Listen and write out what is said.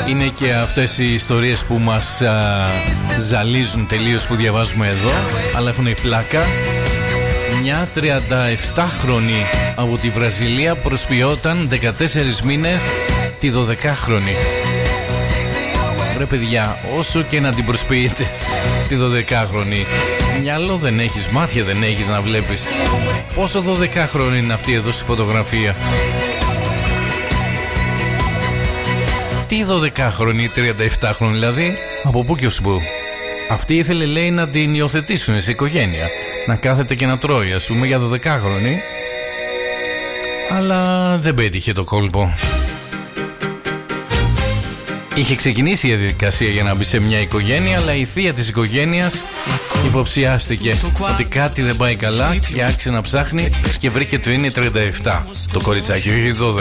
Είναι και αυτές οι ιστορίες που μας ζαλίζουν τελείως, που διαβάζουμε εδώ, αλλά έχουν πλάκα. Μια 37χρονη από τη Βραζιλία προσποιόταν 14 μήνες τη 12χρονη. Ρε παιδιά, όσο και να την προσποιείτε τη 12χρονη, μυαλό δεν έχεις, μάτια δεν έχεις να βλέπεις. Πόσο 12χρονη είναι αυτή εδώ στη φωτογραφία? Τι 12χρονη, 37χρονη δηλαδή? Από πού και ως πού? Αυτή ήθελε, λέει, να την υιοθετήσουν σε οικογένεια, να κάθεται και να τρώει, ας πούμε, για 12χρονη. Αλλά δεν πέτυχε το κόλπο. Είχε ξεκινήσει η διαδικασία για να μπει σε μια οικογένεια, αλλά η θεία της οικογένειας υποψιάστηκε ότι κάτι δεν πάει καλά και άρχισε να ψάχνει και βρήκε το είναι 37 το κοριτσάκι, όχι 12.